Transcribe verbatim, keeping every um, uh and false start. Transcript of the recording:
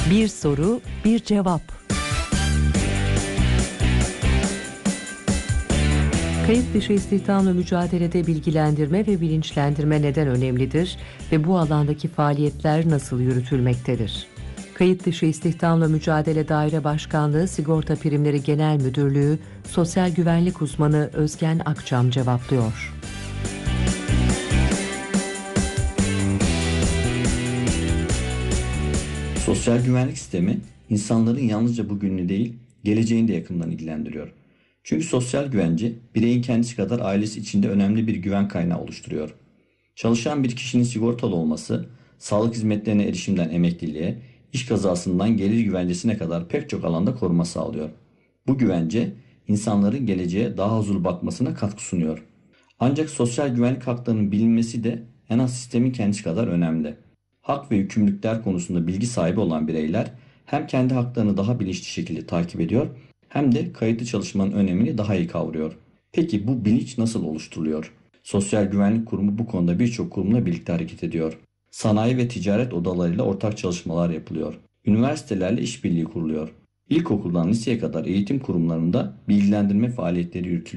Bir soru, bir cevap. Kayıt dışı istihdamla mücadelede bilgilendirme ve bilinçlendirme neden önemlidir ve bu alandaki faaliyetler nasıl yürütülmektedir? Kayıt dışı istihdamla mücadele Daire Başkanlığı Sigorta Primleri Genel Müdürlüğü Sosyal Güvenlik Uzmanı Özgen Akçam cevaplıyor. Sosyal güvenlik sistemi insanların yalnızca bugününü değil, geleceğini de yakından ilgilendiriyor. Çünkü sosyal güvence bireyin kendisi kadar ailesi içinde önemli bir güven kaynağı oluşturuyor. Çalışan bir kişinin sigortalı olması, sağlık hizmetlerine erişimden emekliliğe, iş kazasından gelir güvencesine kadar pek çok alanda koruma sağlıyor. Bu güvence insanların geleceğe daha huzurlu bakmasına katkı sunuyor. Ancak sosyal güvenlik haklarının bilinmesi de en az sistemin kendisi kadar önemli. Hak ve yükümlülükler konusunda bilgi sahibi olan bireyler hem kendi haklarını daha bilinçli şekilde takip ediyor hem de kayıtlı çalışmanın önemini daha iyi kavruyor. Peki bu bilinç nasıl oluşturuluyor? Sosyal Güvenlik Kurumu bu konuda birçok kurumla birlikte hareket ediyor. Sanayi ve ticaret odalarıyla ortak çalışmalar yapılıyor. Üniversitelerle işbirliği kuruluyor. İlkokuldan liseye kadar eğitim kurumlarında bilgilendirme faaliyetleri yürütülüyor.